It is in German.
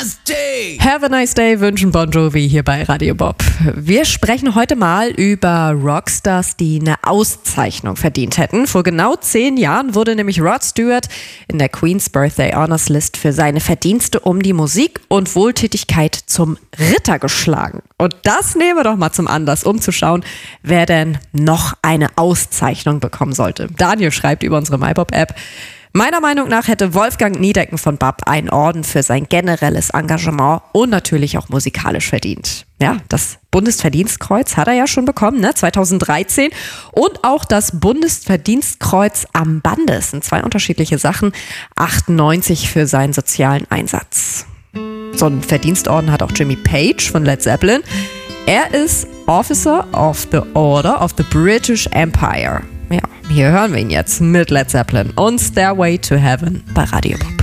Have a nice day wünschen Bon Jovi hier bei Radio Bob. Wir sprechen heute mal über Rockstars, die eine Auszeichnung verdient hätten. Vor genau 10 Jahren wurde nämlich Rod Stewart in der Queen's Birthday Honors List für seine Verdienste um die Musik und Wohltätigkeit zum Ritter geschlagen. Und das nehmen wir doch mal zum Anlass, um zu schauen, wer denn noch eine Auszeichnung bekommen sollte. Daniel schreibt über unsere MyBob-App: Meiner Meinung nach hätte Wolfgang Niedecken von BAP einen Orden für sein generelles Engagement und natürlich auch musikalisch verdient. Ja, das Bundesverdienstkreuz hat er ja schon bekommen, 2013. Und auch das Bundesverdienstkreuz am Bande. Das sind 2 unterschiedliche Sachen. 98 für seinen sozialen Einsatz. So einen Verdienstorden hat auch Jimmy Page von Led Zeppelin. Er ist Officer of the Order of the British Empire. Ja, hier hören wir ihn jetzt mit Led Zeppelin und Stairway to Heaven bei Radio Bob.